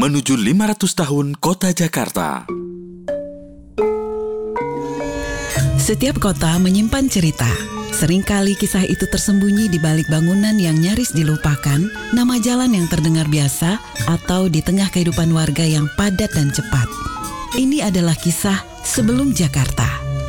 menuju 500 tahun Kota Jakarta. Setiap kota menyimpan cerita. Seringkali kisah itu tersembunyi di balik bangunan yang nyaris dilupakan, nama jalan yang terdengar biasa, atau di tengah kehidupan warga yang padat dan cepat. Ini adalah kisah sebelum Jakarta.